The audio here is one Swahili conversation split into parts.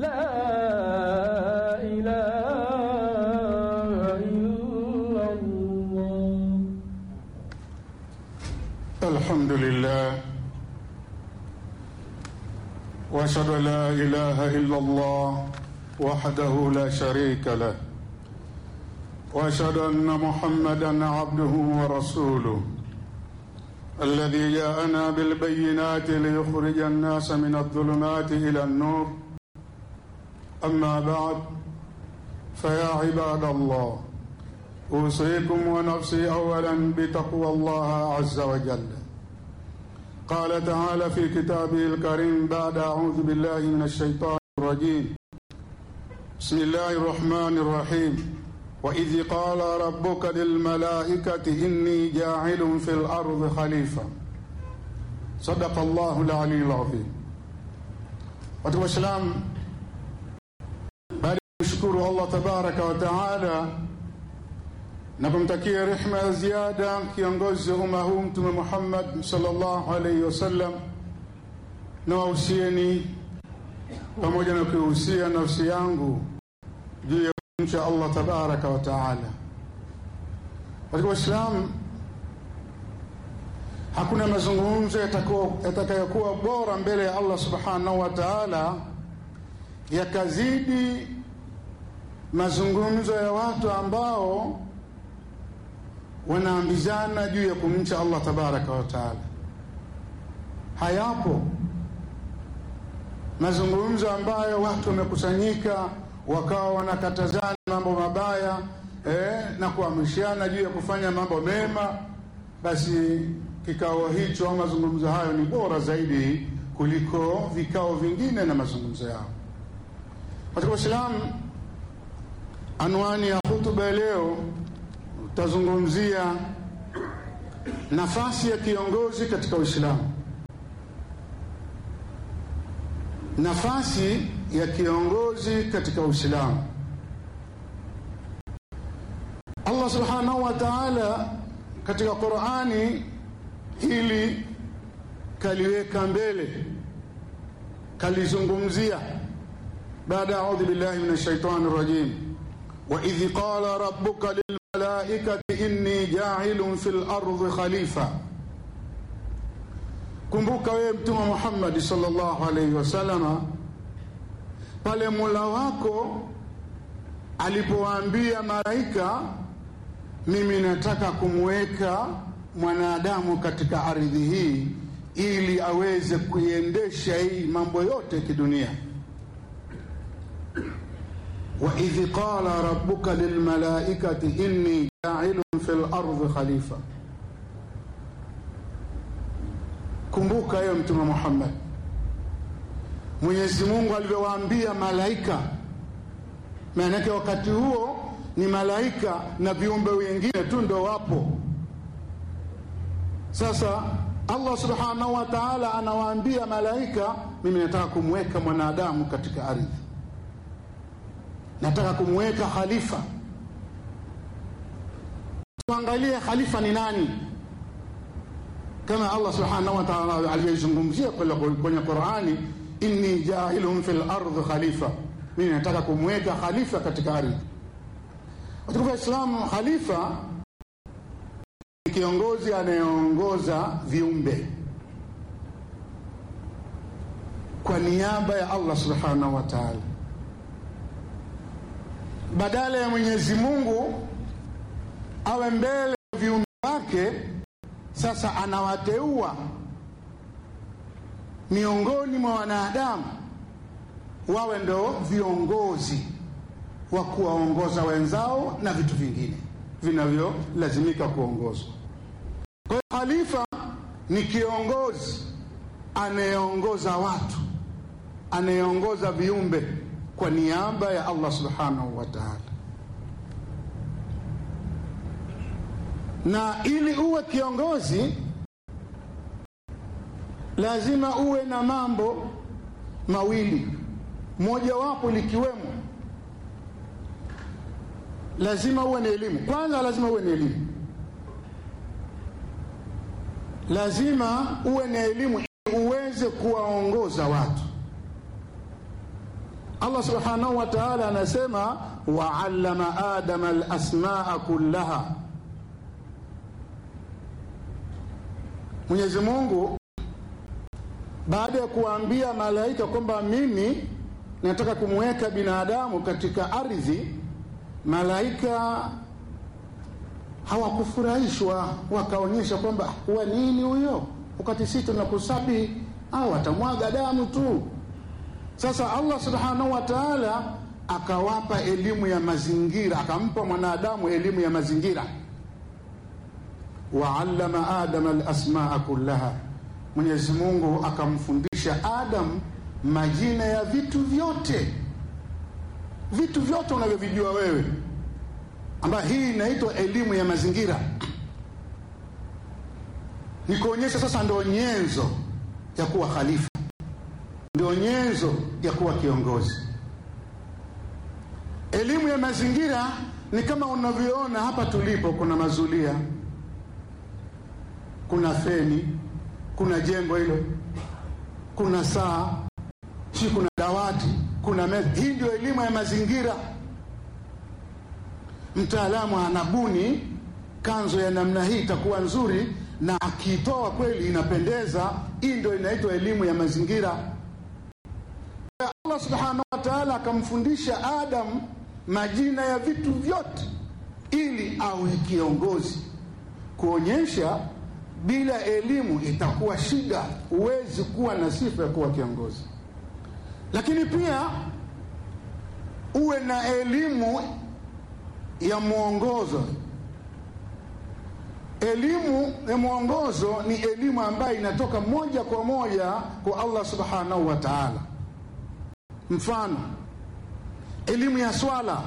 لا إله إلا الله. الحمد لله وأشهد أن لا إله إلا الله وحده لا شريك له وأشهد أن محمدا عبده ورسوله الذي جاءنا بالبينات ليخرج الناس من الظلمات إلى النور. أما بعد، فيا عباد الله، أوصيكم ونفسي أولا بتقوى الله عز وجل. قال تعالى في كتابه الكريم بعد أعوذ بالله من الشيطان الرجيم: بسم الله الرحمن الرحيم: وإذ قال ربك للملائكة إني جاعل في الأرض خليفة. صدق الله العلي العظيم. Watu wa Islam, baada ya kushukuru Allah tabaraka wa taala na kumtakia rehema ya ziada kiongozi wa umma huu Mtume Muhammad sallallahu alayhi wasallam, na wahusieni pamoja na kuhusia nafsi yangu juu ya kumcha Allah tabaraka wa taala. Watu wa Islam, hakuna mazungumzo yatakayokuwa bora mbele ya Allah subhanahu wa taala yakazidi mazungumzo ya watu ambao wanaambizana juu ya kumcha Allah tabaraka wa taala. Hayapo mazungumzo ambayo watu wamekusanyika wakawa wanakatazana mambo mabaya na kuamrishana juu ya kufanya mambo mema, basi kikao hicho au mazungumzo hayo ni bora zaidi kuliko vikao vingine na mazungumzo yao. Katika Uislamu, anwani ya hutuba leo tazungumzia nafasi ya kiongozi katika Uislamu. Nafasi ya kiongozi katika Uislamu. Allah subhanahu wa ta'ala katika Qur'ani hili kaliweka mbele, kalizungumzia baada a'udhu billahi minash shaitani rajim: wa idh qala rabbuka lilmalaikati inni ja'ilun fil ardi khalifa. Kumbuka wewe Mtume Muhammad sallallahu alayhi wasallam, pale Mola wako alipowaambia malaika, mimi nataka kumweka mwanadamu katika ardhi hii ili aweze kuiendesha hii mambo yote kidunia. Wa idh qala rabbuka lilmalaikati inni ja'ilun fil ardi khalifa. Kumbuka yeye Mtume Muhammad, Mwenyezi Mungu alivyowaambia malaika, maana yake wakati huo ni malaika na viumbe wengine tu ndio wapo. Sasa Allah subhanahu wa ta'ala anawaambia malaika, mimi nataka kumweka mwanadamu katika ardhi, nataka kumweka khalifa. Tuangalie khalifa ni nani, kama Allah subhanahu wa ta'ala aliyezungumzia kwenye Qur'ani: inni ja'ilun fil ardi khalifa, mimi nataka kumweka khalifa katika ardhi. Watu wa Islam, khalifa ni kiongozi anayeongoza viumbe kwa niaba ya Allah subhanahu wa ta'ala. Badala ya Mwenyezi Mungu awe mbele ya viumbe wake, sasa anawateua miongoni mwa wanadamu wawe ndo viongozi wa kuwaongoza wenzao na vitu vingine vinavyolazimika kuongozwa. Kwa hiyo khalifa ni kiongozi anayeongoza watu, anayeongoza viumbe kwa niaba ya Allah subhanahu wa ta'ala. Na ili uwe kiongozi lazima uwe na mambo mawili, moja wapo likiwemo lazima uwe na elimu. Kwanza lazima uwe na elimu, lazima uwe na elimu ili uweze kuwaongoza watu. Allah subhanahu wa ta'ala anasema wa'allama adama al-asmaa kullaha. Mwenyezi Mungu baada ya kuambia malaika kwamba mimi nataka kumweka binadamu katika ardhi, malaika hawakufurahishwa, wakaonyesha kwamba wa nini huyo, wakati sisi tunakusabihi au atamwaga damu tu. Sasa Allah subhanahu wa ta'ala akawapa elimu ya mazingira, akampa mwanadamu elimu ya mazingira. Wa'allama adama al-asmaa kullaha, Mwenyezi Mungu akamfundisha Adam majina ya vitu vyote unavyovijua wewe, ambayo hii inaitwa elimu ya mazingira. Nikuonyesha sasa ndio nyenzo ya kuwa khalifa, ndio nyenzo ya kuwa kiongozi. Elimu ya mazingira ni kama unavyoona hapa tulipo, kuna mazulia, kuna feni, kuna jengo hilo, kuna saa, kuna dawati, kuna meza. Hii ndio elimu ya mazingira. Mtaalamu anabuni kanzo ya namna hii itakuwa nzuri, na akitoa kweli inapendeza. Hii ndio inaitwa elimu ya mazingira. Allah subhanahu wa ta'ala akamfundisha Adam majina ya vitu vyote ili awe kiongozi, kuonyesha bila elimu itakuwa shida, huwezi kuwa na sifa ya kuwa kiongozi. Lakini pia uwe na elimu ya mwongozo. Elimu ya mwongozo ni elimu ambayo inatoka moja kwa moja kwa Allah subhanahu wa ta'ala. Mfano, elimu ya swala,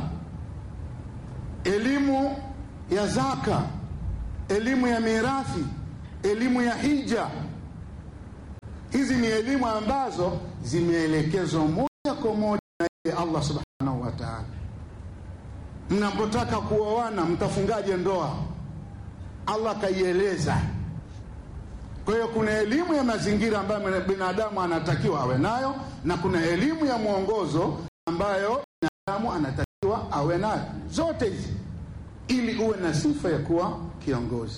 elimu ya zaka, elimu ya mirathi, elimu ya hija. Hizi ni elimu ambazo zimeelekezwa moja kwa moja na Allah subhanahu wa ta'ala. Mnapotaka kuoana, mtafungaje ndoa, Allah kaieleza. Kwa hiyo kuna elimu ya mazingira ambayo binadamu anatakiwa awe nayo, na kuna elimu ya mwongozo ambayo binadamu anatakiwa awe nayo. Zote hizi ili uwe na sifa ya kuwa kiongozi.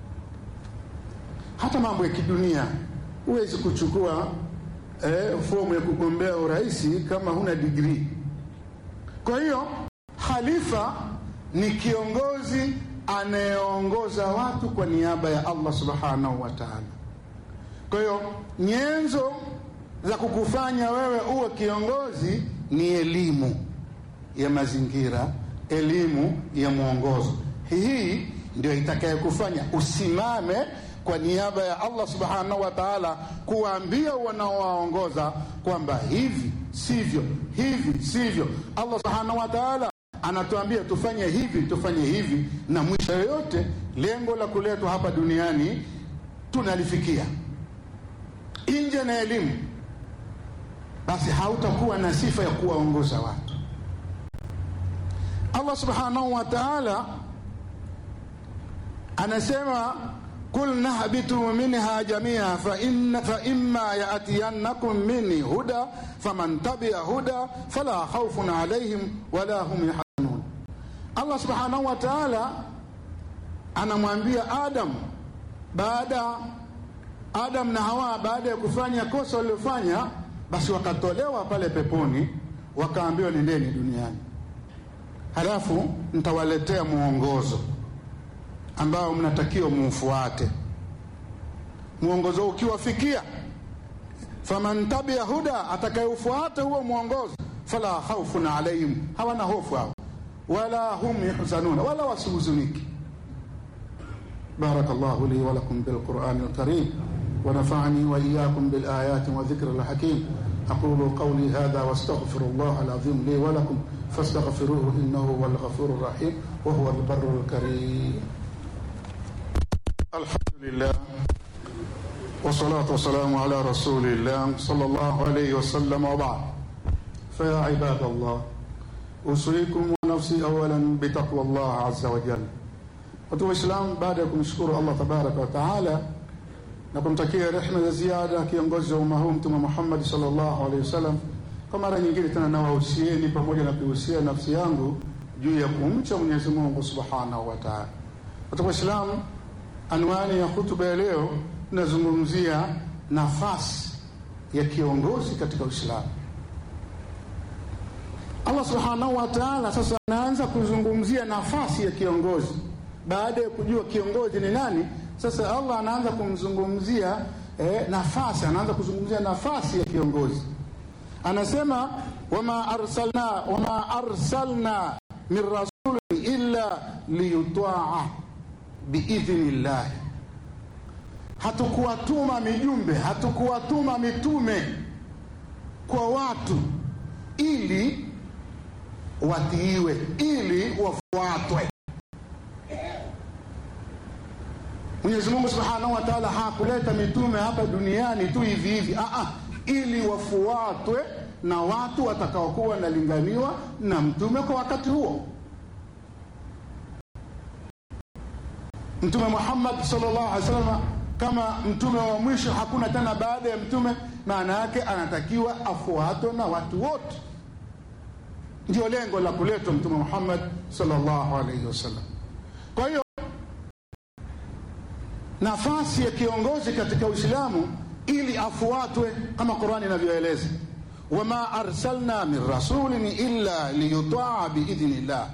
Hata mambo ya kidunia, huwezi kuchukua fomu ya kugombea urais kama huna degree. Kwa hiyo khalifa ni kiongozi anayeongoza watu kwa niaba ya Allah subhanahu wa ta'ala. Kwa hiyo nyenzo za kukufanya wewe uwe kiongozi ni elimu ya mazingira, elimu ya mwongozo. Hii ndio itakayokufanya usimame kwa niaba ya Allah subhanahu wa ta'ala, kuambia wanaowaongoza kwamba hivi sivyo, hivi sivyo. Allah subhanahu wa ta'ala anatuambia tufanye hivi, tufanye hivi, na mwisho yote lengo la kuletwa hapa duniani tunalifikia. Nje na elimu, basi hautakuwa na sifa ya kuwaongoza watu. Allah subhanahu wa ta'ala anasema kul nahbitu minha jamia fa imma ya'tiyannakum minni huda faman tabi'a huda fala khawfun alayhim wala hum yahzanun. Allah subhanahu wa ta'ala anamwambia Adam, baada Adam na Hawa baada ya kufanya kosa walilofanya, basi wakatolewa pale peponi, wakaambiwa nendeni duniani, halafu nitawaletea muongozo ambao mnatakiwa mufuate. Muongozo ukiwafikia, faman tabi'a huda, atakayeufuata huo muongozo, fala khawfun alayhim, hawana hofu hao, wala hum yahzanun, wala wasihuzuniki. Barakallahu li wa lakum bil Qur'anil Karim wa nafa'ani wa iyyakum bil ayati wa dhikril hakim. aqulu qawli hadha wastaghfirullaha al-azim li wa lakum fastaghfiruhu innahu huwal ghafurur rahim wa huwal barrul karim. Alhamdulillah wassalatu wassalamu ala rasulillah sallallahu alayhi wasallam wa ba'd. Fa ya ibadallah, usikum wa nafsi awalan bi taqwallah azza wa jalla. Watu wa Islam, baada ya kumshukuru Allah tabaraka wa taala na kumtakia rehema za ziada kiongozi wa umma huu Mtume Muhammad sallallahu alayhi wasallam, Kwa mara nyingine tena nawahusieni pamoja na kuhusia nafsi yangu juu ya kumcha Mwenyezi Mungu Subhanahu wa Ta'ala. Kwa Waislamu, anwani ya hutuba ya leo tunazungumzia nafasi ya kiongozi katika Uislamu. Allah Subhanahu wa Ta'ala sasa anaanza kuzungumzia nafasi ya kiongozi. Baada ya kujua kiongozi ni nani, sasa Allah anaanza kumzungumzia anaanza kuzungumzia nafasi ya kiongozi. Anasema wama arsalna min rasulin illa liyuta'a biidhnillah. Hatukuwatuma mijumbe, hatukuwatuma mitume kwa watu ili watiiwe, ili wafuatwe. Mwenyezi Mungu Subhanahu wa Ta'ala hakuleta mitume hapa duniani tu hivi hivi, ili wafuatwe na watu watakaokuwa wanalinganiwa na mtume kwa wakati huo. Mtume Muhammad sallallahu alaihi wasallam kama mtume wa mwisho, hakuna tena baada ya mtume, maana yake anatakiwa afuatwe na watu wote. Ndio lengo la kuletwa Mtume Muhammad sallallahu alaihi wasallam. Kwa hiyo nafasi ya kiongozi katika Uislamu ili afuatwe kama Qur'ani inavyoeleza, wama arsalna min rasulin illa liyuta'a biidhnillah.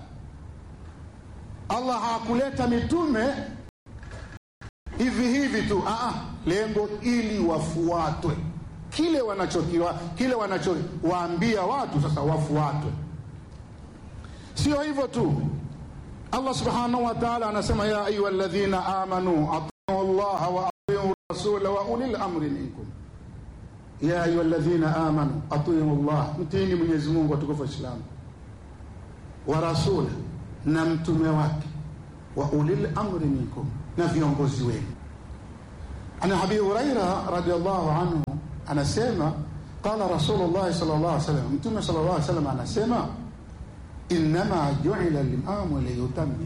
Allah hakuleta mitume hivi hivi tu, lengo ili wafuatwe. Kile wanachowaambia watu sasa wafuatwe. Sio hivyo tu, Allah Subhanahu wa Ta'ala anasema ya ayyuhalladhina amanu atii'u Allaha wa atii'u rasula wa ulil amri minkum. Ya ayyuhalladhina amanu atii'u Allah, mtiini Mwenyezi Mungu atukufu Uislamu, wa rasula, na mtume wake, wa ulil amri minkum, na viongozi wenu. Ana Abi Hurairah radhiyallahu anhu anasema qala Rasulullah sallallahu alaihi wasallam, mtume sallallahu alaihi wasallam anasema innama ju'ila al-imamu liyutammi,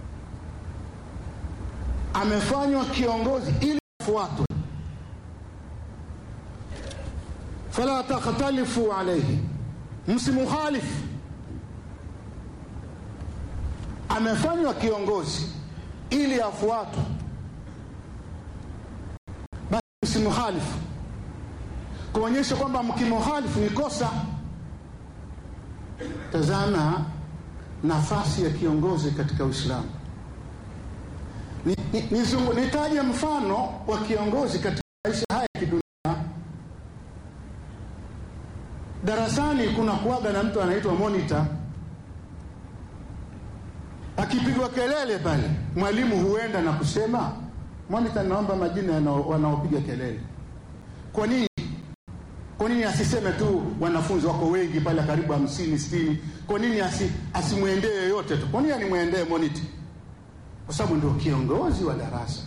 amefanywa kiongozi ili afuatwe. Fala takhtalifu alayhi, msimukhalifu. Amefanywa kiongozi ili afuatwe, basi msimukhalifu, kuonyesha kwamba mkimukhalifu ni kosa. Tazama nafasi ya kiongozi katika Uislamu. Nitaje mfano wa kiongozi katika maisha haya ya kidunia. Darasani kuna kuaga na mtu anaitwa monitor. Akipigwa kelele pale, mwalimu huenda na kusema, monitor, naomba majina wanaopiga kelele. Kwa nini asiseme tu wanafunzi wako wengi pale karibu 50-60? Kwa nini asimuendee yote tu? Kwa nini animwendee monitor? Kwa sababu ndio kiongozi wa darasa.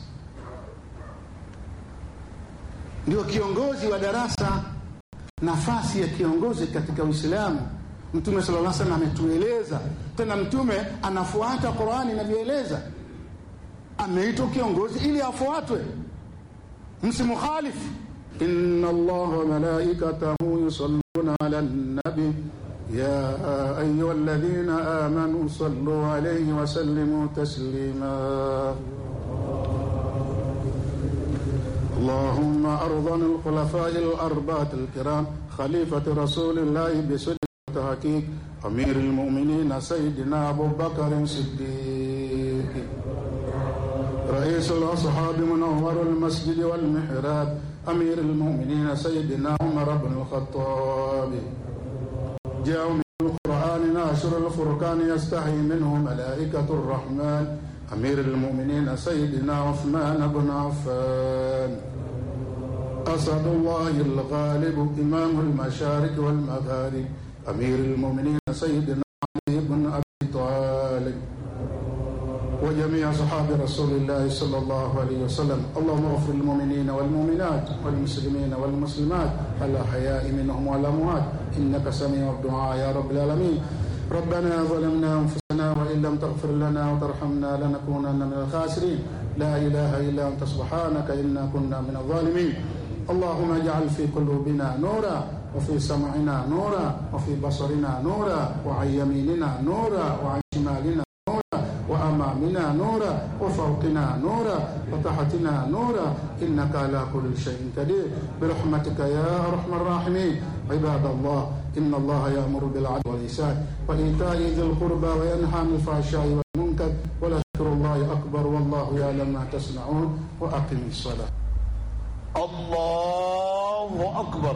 Ndio kiongozi wa darasa. Nafasi ya kiongozi katika Uislamu, Mtume sallallahu alaihi wasallam ametueleza. Tena Mtume anafuata Qur'ani inavyoeleza. Ameitwa kiongozi ili afuatwe, msimukhalifu. Inna Allaha wa malaikatahu yusalluna 'alan nabi ya ayyuhalladhina amanu sallu 'alayhi wa sallimu taslima. اللهم أرضنا الخلفاء الأربعة الكرام خليفة رسول الله بسنة تحقيق أمير المؤمنين سيدنا أبو بكر الصديق رئيس الأصحاب منور المسجد والمحراب أمير المؤمنين سيدنا عمر بن الخطاب جاءوا من القرآن ناشر الفرقان يستحي منه ملائكة الرحمن أمير المؤمنين سيدنا عثمان بن عفان أسد الله الغالب إمام المشارق والمغارب أمير المؤمنين سيدنا علي بن أبي طالب وجميع صحاب رسول الله صلى الله عليه وسلم. اللهم اغفر للمؤمنين والمؤمنات والمسلمين والمسلمات الأحياء منهم والأموات إنك سميع الدعاء يا رب العالمين. ربنا ظلمنا أنفسنا وإن لم تغفر لنا وترحمنا لنكونن من الخاسرين. لا إله إلا أنت سبحانك إنا كنا من الظالمين. اللهم اجعل في قلوبنا نورا وفي سمعنا نورا وفي بصرنا نورا وعن يميننا نورا وعن شمالنا نورا وأمامنا نورا وفوقنا نورا وتحتنا نورا إنك على كل شيء قدير برحمتك يا أرحم الراحمين. عباد الله إن الله يأمر بالعدل والإحسان وإيتاء ذي القربى وينهى عن الفحشاء والمنكر ولذكر الله أكبر والله يعلم ما تصنعون وأقم الصلاة. الله أكبر.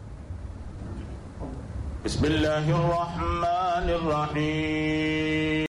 بسم الله الرحمن الرحيم.